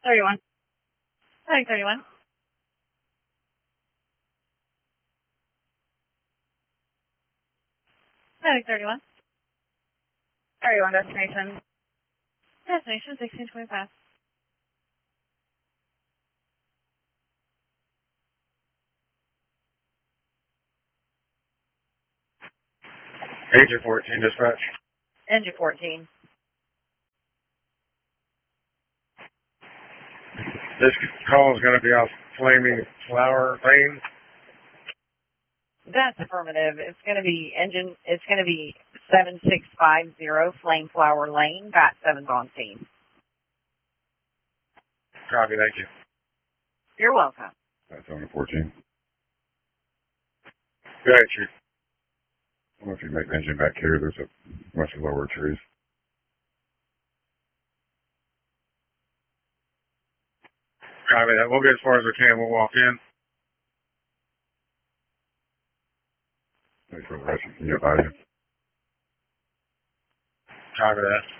31. Heading 31. Heading 31. 31 destination. Destination 1625. Agent 14, dispatch. Engine 14. This call is going to be off Flaming Flower Lane. That's affirmative. It's going to be 7650 Flame Flower Lane. Got 7's on scene. Copy, thank you. You're welcome. That's on the 14. Go ahead, Chief. I don't know if you make the engine back here. There's a bunch of lower trees. Copy that. We'll get as far as we can. We'll walk in. Thanks for the rest. You get by you. Copy that.